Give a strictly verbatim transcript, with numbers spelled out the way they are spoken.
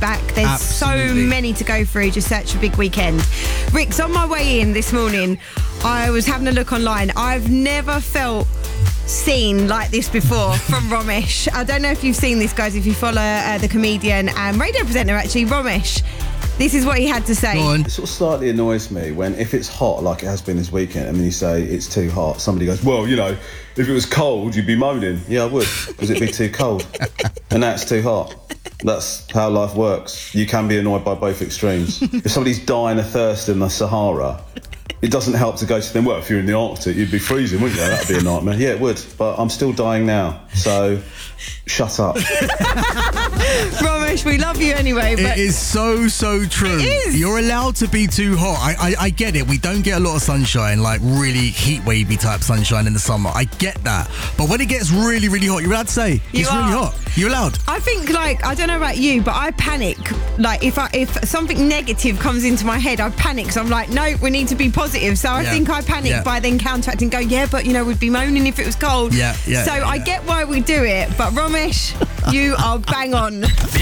back. There's Absolutely. so many to go through. Just search for Big Weekend. Rick's on my way in this morning. I was having a look online. I've never felt seen like this before from Romesh. I don't know if you've seen this, guys, if you follow uh, the comedian and radio presenter, actually, Romesh. This is what he had to say. Go on. It sort of slightly annoys me when, if it's hot like it has been this weekend, and then you say it's too hot, somebody goes, well, you know, if it was cold, you'd be moaning. Yeah, I would, because it'd be too cold. And now it's too hot. That's how life works. You can be annoyed by both extremes. If somebody's dying of thirst in the Sahara, it doesn't help to go to them, well, if you're in the Arctic, you'd be freezing, wouldn't you? That'd be a nightmare. Yeah, it would, but I'm still dying now, so shut up. Romesh, we love you anyway. But it is so, so true. It is. You're allowed to be too hot. I, I, I get it. We don't get a lot of sunshine, like really heat wavy type sunshine in the summer. I get that. But when it gets really, really hot, you're allowed to say, You it's are. really hot. You're allowed. I think, like, I don't know about you, but I panic. Like, if I, if something negative comes into my head, I panic. So I'm like, no, we need to be positive. So I Yeah. think I panic Yeah. by then counteracting, go, yeah, but, you know, we'd be moaning if it was cold. Yeah, yeah, So yeah. I get why we do it. But Romesh, you are bang on.